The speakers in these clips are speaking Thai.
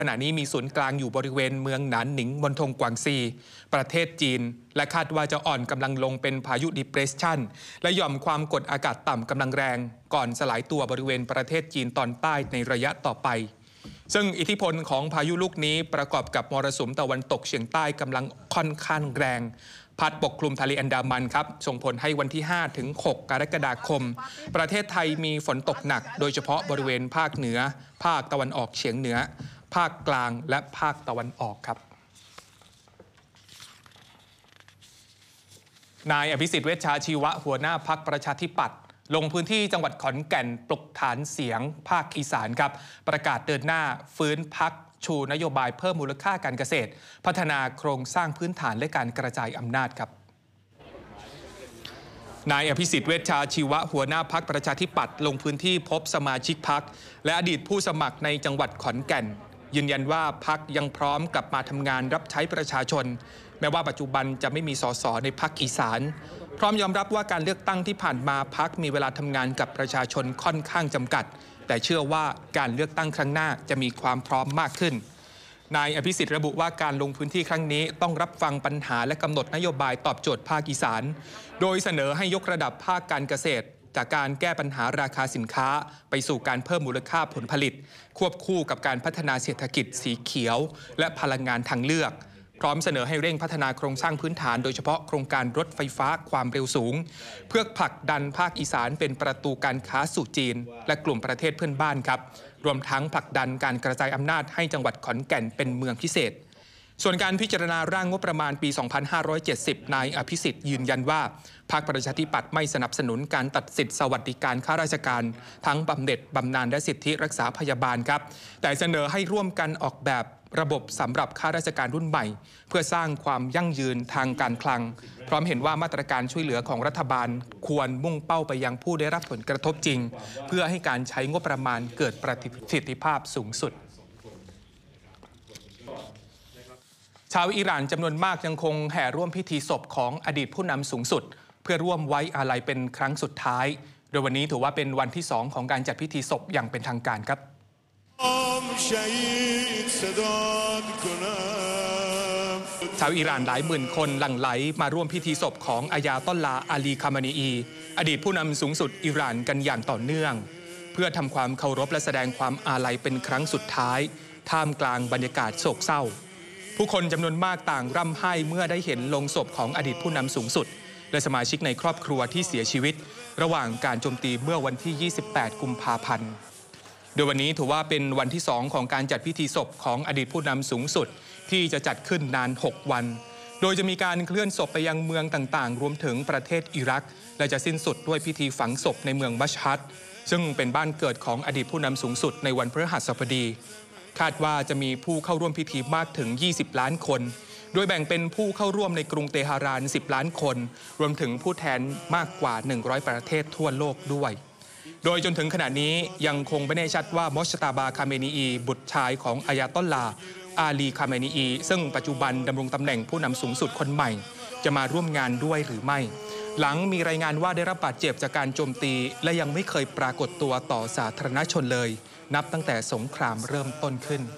ขณะนี้มีศูนย์กลางอยู่บริเวณเมืองหนานหนิงมณฑลกวางซีประเทศจีนและคาดว่าจะอ่อนกำลังลงเป็นพายุ Depression และหย่อมความกดอากาศต่ำกำลังแรงก่อนสลายตัวบริเวณประเทศจีนตอนใต้ในระยะต่อไปซึ่งอิทธิพลของพายุลูกนี้ประกอบกับมรสุมตะวันตกเฉียงใต้กำลังค่อนข้างแรงพัดปกคลุมทะเลอันดามันครับส่งผลให้วันที่5 ถึง 6 กรกฎาคมประเทศไทยมีฝนตกหนักโดยเฉพาะบริเวณภาคเหนือภาคตะวันออกเฉียงเหนือภาคกลางและภาคตะวันออกครับนายอภิสิทธิ์เวชชาชีวะหัวหน้าพรรคประชาธิปัตย์ลงพื้นที่จังหวัดขอนแก่นปลุกฐานเสียงภาคอีสานครับประกาศเดินหน้าฟื้นพรรคชูนโยบายเพิ่มมูลค่าการเกษตรพัฒนาโครงสร้างพื้นฐานและการกระจายอำนาจครับนายอภิสิทธิ์เวชชาชีวะหัวหน้าพรรคประชาธิปัตย์ลงพื้นที่พบสมาชิกพรรคและอดีตผู้สมัครในจังหวัดขอนแก่นยืนยันว่าพรรคยังพร้อมกลับมาทำงานรับใช้ประชาชนแม้ว่าปัจจุบันจะไม่มีส.ส.ในพรรคอีสานพร้อมยอมรับว่าการเลือกตั้งที่ผ่านมาพรรคมีเวลาทำงานกับประชาชนค่อนข้างจำกัดแต่เชื่อว่าการเลือกตั้งครั้งหน้าจะมีความพร้อมมากขึ้นนายอภิสิทธิ์ระบุว่าการลงพื้นที่ครั้งนี้ต้องรับฟังปัญหาและกำหนดนโยบายตอบโจทย์ภาคอีสานโดยเสนอให้ยกระดับภาคการเกษตรจากการแก้ปัญหาราคาสินค้าไปสู่การเพิ่มมูลค่าผลผลิตควบคู่กับการพัฒนาเศรษฐกิจสีเขียวและพลังงานทางเลือกพร้อมเสนอให้เร่งพัฒนาโครงสร้างพื้นฐานโดยเฉพาะโครงการรถไฟฟ้าความเร็วสูงเพื่อผลักดันภาคอีสานเป็นประตูการค้าสู่จีนและกลุ่มประเทศเพื่อนบ้านครับรวมทั้งผลักดันการกระจายอำนาจให้จังหวัดขอนแก่นเป็นเมืองพิเศษส่วนการพิจารณาร่างงบประมาณปี 2570 นายอภิสิทธิ์ยืนยันว่าพรรคประชาธิปัตย์ไม่สนับสนุนการตัดสิทธิสวัสดิการข้าราชการทั้งบำเหน็จบำนาญและสิทธิรักษาพยาบาลครับแต่เสนอให้ร่วมกันออกแบบระบบสำหรับข้าราชการรุ่นใหม่เพื่อสร้างความยั่งยืนทางการคลังพร้อมเห็นว่ามาตรการช่วยเหลือของรัฐบาลควรมุ่งเป้าไปยังผู้ได้รับผลกระทบจริงเพื่อให้การใช้งบประมาณเกิดประสิทธิภาพสูงสุดชาวอิหร่านจำนวนมากยังคงแห่ร่วมพิธีศพของอดีตผู้นำสูงสุดเพื่อร่วมไว้อาลัยเป็นครั้งสุดท้ายโดยวันนี้ถือว่าเป็นวันที่2ของการจัดพิธีศพอย่างเป็นทางการครับชาวอิหร่านหลายหมื่นคนหลั่งไหลมาร่วมพิธีศพของอายาตอลลาห์อาลีคามานีอีอดีตผู้นำสูงสุดอิหร่านกันอย่างต่อเนื่องเพื่อทำความเคารพและแสดงความอาลัยเป็นครั้งสุดท้ายท่ามกลางบรรยากาศโศกเศร้าผู้คนจำนวนมากต่างร่ำไห้เมื่อได้เห็นโลงศพของอดีตผู้นำสูงสุดและสมาชิกในครอบครัวที่เสียชีวิตระหว่างการโจมตีเมื่อวันที่ 28 กุมภาพันธ์โดยวันนี้ถือว่าเป็นวันที่2ของการจัดพิธีศพของอดีตผู้นำสูงสุดที่จะจัดขึ้นนาน6วันโดยจะมีการเคลื่อนศพไปยังเมืองต่างๆรวมถึงประเทศอิรักและจะสิ้นสุดด้วยพิธีฝังศพในเมืองมัชฮัดซึ่งเป็นบ้านเกิดของอดีตผู้นำสูงสุดในวันพฤหัสบดีคาดว่าจะมีผู้เข้าร่วมพิธีมากถึง20 ล้านคนโดยแบ่งเป็นผู้เข้าร่วมในกรุงเตหะราน10 ล้านคนรวมถึงผู้แทนมากกว่า100ประเทศทั่วโลกด้วยโดยจนถึงขณะนี้ยังคงไม่แน่ชัดว่ามอชตาบาคาเมนีอีบุตรชายของอายาตอลลาห์อาลีคาเมนีอีซึ่งปัจจุบันดำรงตำแหน่งผู้นำสูงสุดคนใหม่จะมาร่วมงานด้วยหรือไม่หลังมีรายงานว่าได้รับบาดเจ็บจากการโจมตีและยังไม่เคยปรากฏตัวต่อสาธารณชนเลยนับตั้งแต่สงครามเริ่มต้นขึ้น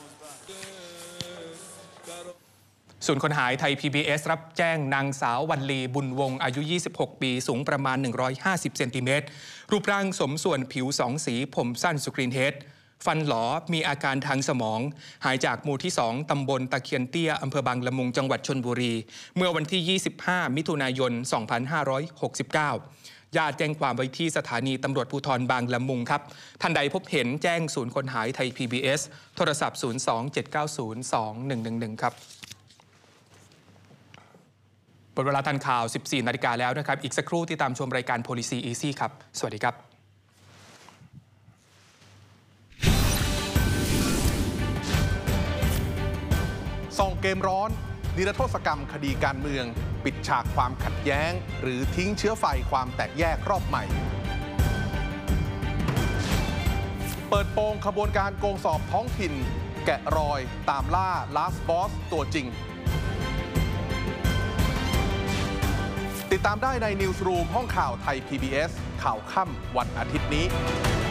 ศูนย์ค้นหาไทย PBS รับแจ้งนางสาววรรลีบุญวงศ์อายุ26 ปีสูงประมาณ150เซนติเมตรรูปร่างสมส่วนผิว2สีผมสั้นสกรีนเฮดฟันหลอมีอาการทางสมองหายจากหมู่ที่2ตำบลตะเคียนเตี้ยอำเภอบางละมุงจังหวัดชลบุรีเมื่อวันที่25มิถุนายน2569ญาติแจ้งความไว้ที่สถานีตำรวจภูธรบางละมุงครับท่านใดพบเห็นแจ้งศูนย์ค้นหาไทย PBS โทรศัพท์02-790-2111ครับหมดเวลาทันข่าว 14 นาฬิกาแล้วนะครับอีกสักครู่ที่ตามชมรายการ Policy Easy ครับสวัสดีครับส่องเกมร้อนนิรโทษกรรมคดีการเมืองปิดฉากความขัดแย้งหรือทิ้งเชื้อไฟความแตกแยกรอบใหม่เปิดโปงขบวนการโกงสอบท้องถิ่นแกะรอยตามล่า Last Boss ตัวจริงติดตามได้ใน Newsroom ห้องข่าวไทย PBS ข่าวค่ำวันอาทิตย์นี้